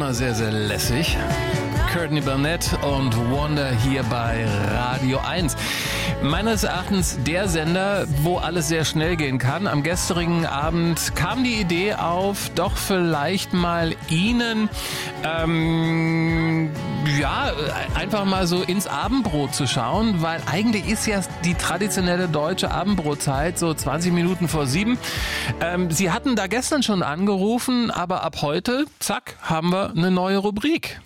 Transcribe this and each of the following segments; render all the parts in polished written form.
immer sehr, sehr lässig. Courtney Barnett und Wonder hier bei Radio 1. Meines Erachtens der Sender, wo alles sehr schnell gehen kann. Am gestrigen Abend kam die Idee auf, doch vielleicht mal Ihnen einfach mal so ins Abendbrot zu schauen, weil eigentlich ist ja die traditionelle deutsche Abendbrotzeit so 20 Minuten vor 7. Sie hatten da gestern schon angerufen, aber ab heute, zack, haben wir eine neue Rubrik.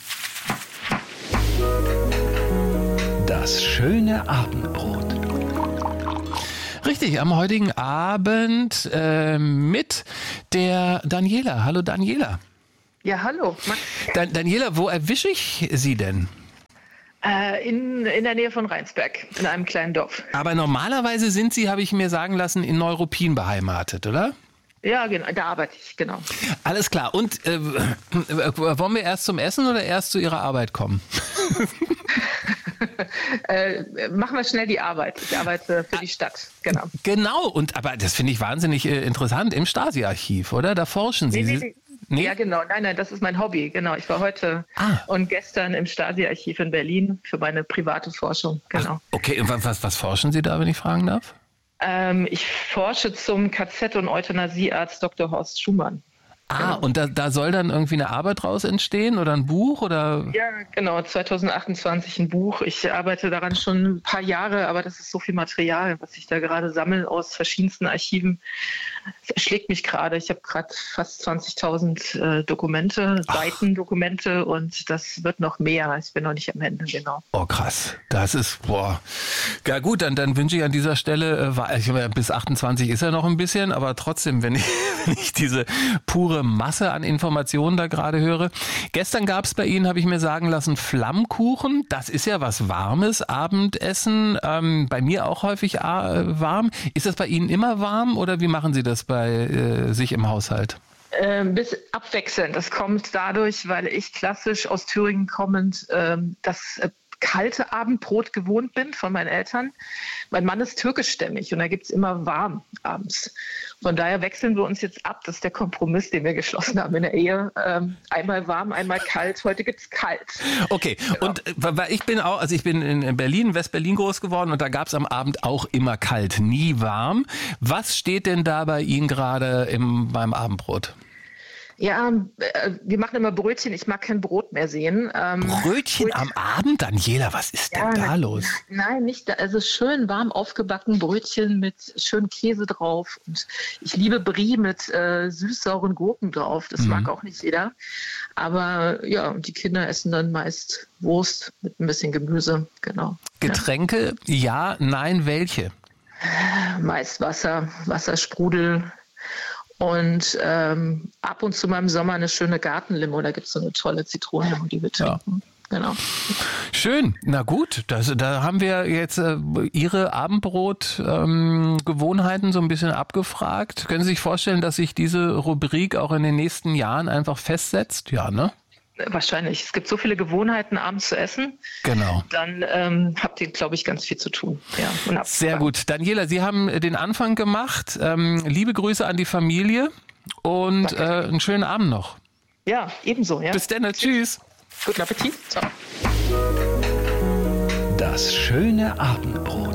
Das schöne Abendbrot. Richtig, am heutigen Abend mit der Daniela. Hallo Daniela. Ja, hallo Max. Daniela, wo erwische ich Sie denn? In der Nähe von Rheinsberg, in einem kleinen Dorf. Aber normalerweise sind Sie, habe ich mir sagen lassen, in Neuruppin beheimatet, oder? Ja, genau, da arbeite ich, genau. Alles klar. Und wollen wir erst zum Essen oder erst zu Ihrer Arbeit kommen? Machen wir schnell die Arbeit. Ich arbeite für die Stadt, genau. Genau, aber das finde ich wahnsinnig interessant im Stasi-Archiv, oder? Da forschen Sie. Nee? Ja, genau. Nein, das ist mein Hobby. Genau. Ich war heute und gestern im Stasi-Archiv in Berlin für meine private Forschung. Genau. Ach, okay, und was forschen Sie da, wenn ich fragen darf? Ich forsche zum KZ- und Euthanasiearzt Dr. Horst Schumann. Genau. Und da soll dann irgendwie eine Arbeit draus entstehen oder ein Buch? Oder? Ja, genau, 2028 ein Buch. Ich arbeite daran schon ein paar Jahre, aber das ist so viel Material, was ich da gerade sammle aus verschiedensten Archiven. Es erschlägt mich gerade. Ich habe gerade fast 20.000 Dokumente, Seitendokumente und das wird noch mehr. Ich bin noch nicht am Ende, genau. Oh krass, das ist, Ja gut, dann wünsche ich an dieser Stelle, bis 28 ist ja noch ein bisschen, aber trotzdem, wenn ich diese pure Masse an Informationen da gerade höre. Gestern gab es bei Ihnen, habe ich mir sagen lassen, Flammkuchen. Das ist ja was Warmes, Abendessen. Bei mir auch häufig warm. Ist das bei Ihnen immer warm oder wie machen Sie das bei sich im Haushalt? Bis abwechselnd. Das kommt dadurch, weil ich klassisch aus Thüringen kommend das kalte Abendbrot gewohnt bin von meinen Eltern. Mein Mann ist türkischstämmig und da gibt es immer warm abends. Von daher wechseln wir uns jetzt ab. Das ist der Kompromiss, den wir geschlossen haben in der Ehe. Einmal warm, einmal kalt. Heute gibt's kalt. Okay, genau. Und weil ich bin in Berlin, West-Berlin groß geworden und da gab's am Abend auch immer kalt, nie warm. Was steht denn da bei Ihnen gerade beim Abendbrot? Ja, wir machen immer Brötchen. Ich mag kein Brot mehr sehen. Brötchen am Abend? Daniela, was ist denn da los? Nein, nicht. Also schön warm aufgebacken Brötchen mit schön Käse drauf. Und ich liebe Brie mit süß-sauren Gurken drauf. Das mag auch nicht jeder. Aber ja, und die Kinder essen dann meist Wurst mit ein bisschen Gemüse. Genau. Getränke? Ja, nein, welche? Meist Wassersprudel. Und ab und zu mal im Sommer eine schöne Gartenlimo. Da gibt es so eine tolle Zitronenlimo, die wir trinken. Ja. Genau. Schön. Na gut, da haben wir jetzt Ihre Abendbrot-Gewohnheiten so ein bisschen abgefragt. Können Sie sich vorstellen, dass sich diese Rubrik auch in den nächsten Jahren einfach festsetzt? Ja, ne? Wahrscheinlich. Es gibt so viele Gewohnheiten, abends zu essen. Genau. Dann habt ihr, glaube ich, ganz viel zu tun. Ja, sehr gut. Daniela, Sie haben den Anfang gemacht. Liebe Grüße an die Familie und einen schönen Abend noch. Ja, ebenso. Ja. Bis dann. Tschüss. Guten Appetit. Ciao. Das schöne Abendbrot.